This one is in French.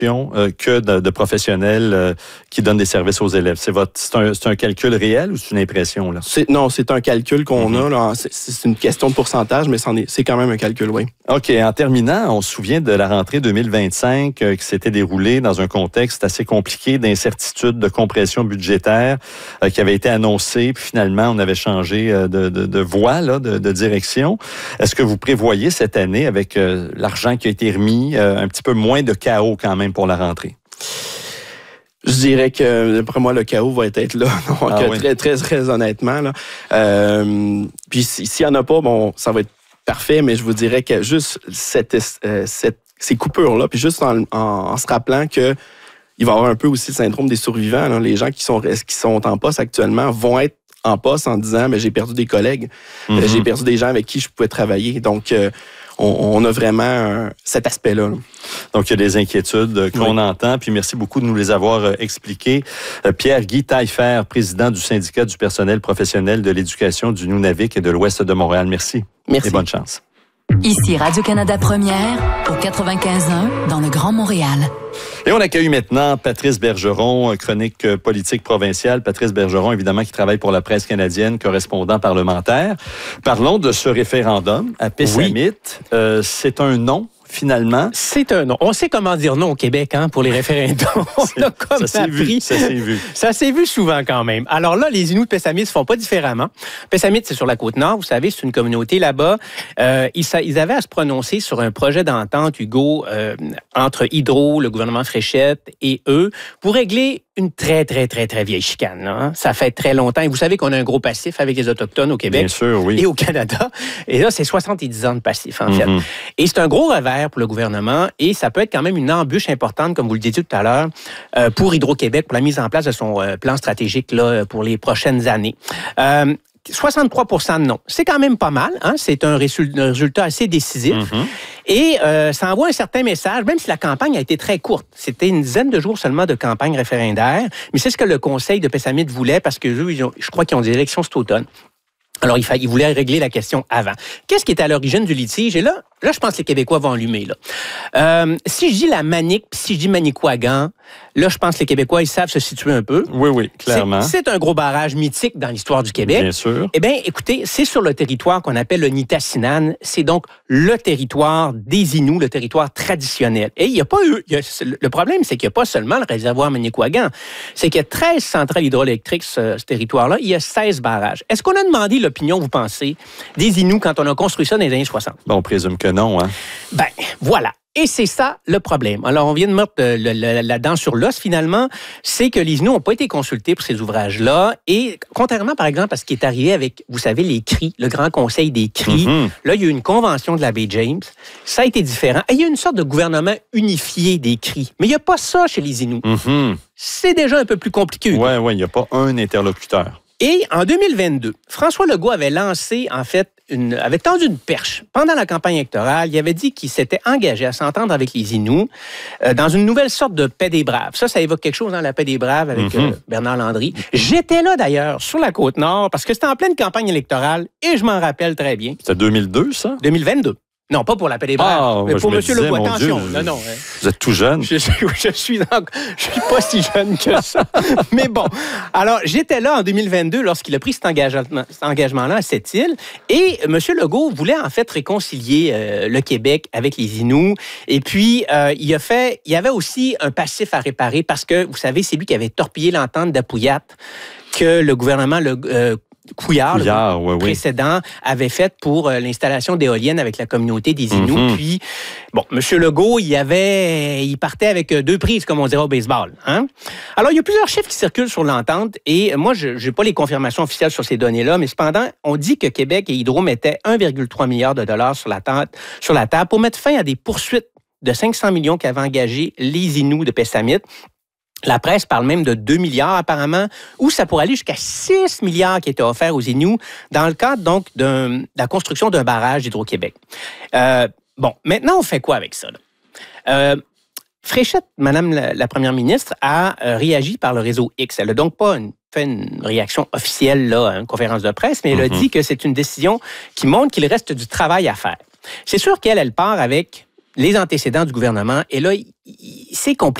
que de professionnels qui donnent des services aux élèves. C'est un calcul réel ou c'est une impression, là? Non, c'est un calcul qu'on a. Là. C'est une question de pourcentage, mais c'est quand même un calcul, oui. OK. En terminant, on se souvient de la rentrée 2025 qui s'était déroulée dans un contexte assez compliqué d'incertitude, de compression budgétaire qui avait été annoncée. Puis finalement, on avait changé de voie, là, de direction. Est-ce que vous prévoyez cette année, avec l'argent qui a été remis, un petit peu moins de chaos quand même pour la rentrée? Je dirais que, d'après moi, le chaos va être là. Donc, très, très, très honnêtement. Là. Puis, s'il n'y en a pas, bon, ça va être parfait, mais je vous dirais que juste ces coupures-là, puis juste en se rappelant que il va y avoir un peu aussi le syndrome des survivants. Là. Les gens qui sont en poste actuellement vont être en poste en disant, mais j'ai perdu des collègues, j'ai perdu des gens avec qui je pouvais travailler. Donc, on a vraiment cet aspect-là. Là. Donc, il y a des inquiétudes qu'on entend. Puis, merci beaucoup de nous les avoir expliquées. Pierre-Guy Taillefer, président du syndicat du personnel professionnel de l'éducation du Nunavik et de l'Ouest de Montréal. Merci. Merci. Et bonne chance. Ici Radio-Canada Première, au 95.1, dans le Grand Montréal. Et on accueille maintenant Patrice Bergeron, chronique politique provinciale. Patrice Bergeron, évidemment, qui travaille pour la presse canadienne, correspondant parlementaire. Parlons de ce référendum à Pessamit. Oui. C'est un non. Finalement. C'est un non. On sait comment dire non au Québec pour les référendums. On a comme ça s'est vu. Ça s'est vu souvent quand même. Alors là, les Inuits de Pessamit ne se font pas différemment. Pessamit, c'est sur la Côte-Nord. Vous savez, c'est une communauté là-bas. Ils avaient à se prononcer sur un projet d'entente, Hugo, entre Hydro, le gouvernement Fréchette et eux, pour régler une très, très, très, très vieille chicane. Là, Ça fait très longtemps. Et vous savez qu'on a un gros passif avec les Autochtones au Québec. Bien sûr, oui. Et au Canada. Et là, c'est 70 ans de passif, en fait. Et c'est un gros revers pour le gouvernement et ça peut être quand même une embûche importante, comme vous le disiez tout à l'heure, pour Hydro-Québec, pour la mise en place de son plan stratégique là, pour les prochaines années. 63% de non. C'est quand même pas mal. C'est un résultat assez décisif. Et ça envoie un certain message, même si la campagne a été très courte. C'était une dizaine de jours seulement de campagne référendaire. Mais c'est ce que le Conseil de Pessamit voulait parce que eux, je crois qu'ils ont des élections cet automne. Alors, ils voulaient régler la question avant. Qu'est-ce qui est à l'origine du litige? Et là, je pense que les Québécois vont allumer. Là. Si je dis la Manic, puis si je dis Manicouagan, là, je pense que les Québécois, ils savent se situer un peu. Oui, clairement. C'est un gros barrage mythique dans l'histoire du Québec. Bien sûr. Eh bien, écoutez, c'est sur le territoire qu'on appelle le Nitassinan. C'est donc le territoire des Inuits, le territoire traditionnel. Et il n'y a pas eu... le problème, c'est qu'il n'y a pas seulement le réservoir Manicouagan. C'est qu'il y a 13 centrales hydroélectriques, ce territoire-là. Il y a 16 barrages. Est-ce qu'on a demandé l'opinion, vous pensez, des Inuits quand on a construit ça dans les années 60? Bon, on présume que non, Ben, voilà. Et c'est ça le problème. Alors, on vient de mettre la dent sur l'os, finalement. C'est que les Inuits n'ont pas été consultés pour ces ouvrages-là. Et contrairement, par exemple, à ce qui est arrivé avec, vous savez, les cris, le Grand Conseil des cris, là, il y a eu une convention de la baie James. Ça a été différent. Et il y a une sorte de gouvernement unifié des cris. Mais il n'y a pas ça chez les Inuits. C'est déjà un peu plus compliqué. Oui, il n'y a pas un interlocuteur. Et en 2022, François Legault avait lancé, en fait, avait tendu une perche. Pendant la campagne électorale, il avait dit qu'il s'était engagé à s'entendre avec les Inuits dans une nouvelle sorte de paix des braves. Ça évoque quelque chose dans la paix des braves avec Bernard Landry. J'étais là, d'ailleurs, sur la Côte-Nord, parce que c'était en pleine campagne électorale, et je m'en rappelle très bien. C'était 2002, ça? 2022. Non, pas pour la paix des braves, mais pour M. Legault. Attention. Non. Vous êtes tout jeune. Je suis pas si jeune que ça. Mais bon. Alors, j'étais là en 2022 lorsqu'il a pris cet engagement-là à Sept-Îles. Et M. Legault voulait en fait réconcilier le Québec avec les Inuits. Et puis, il y avait aussi un passif à réparer parce que, vous savez, c'est lui qui avait torpillé l'entente d'Apouyat que le gouvernement Couillard, le précédent, avait fait pour l'installation d'éoliennes avec la communauté des Inuits. Puis, bon, M. Legault, il partait avec deux prises, comme on dirait au baseball. Alors, il y a plusieurs chiffres qui circulent sur l'entente et moi, je n'ai pas les confirmations officielles sur ces données-là, mais cependant, on dit que Québec et Hydro mettaient 1,3 milliard de dollars sur la table pour mettre fin à des poursuites de 500 millions qu'avaient engagés les Inuits de Pessamit. La presse parle même de 2 milliards apparemment, ou ça pourrait aller jusqu'à 6 milliards qui étaient offerts aux Inuits dans le cadre donc de la construction d'un barrage d'Hydro-Québec. Bon, maintenant on fait quoi avec ça? Fréchette, Madame la Première ministre, a réagi par le réseau X. Elle n'a donc pas fait une réaction officielle là, à une conférence de presse, mais elle a dit que c'est une décision qui montre qu'il reste du travail à faire. C'est sûr qu'elle part avec les antécédents du gouvernement. Et là, c'est compliqué.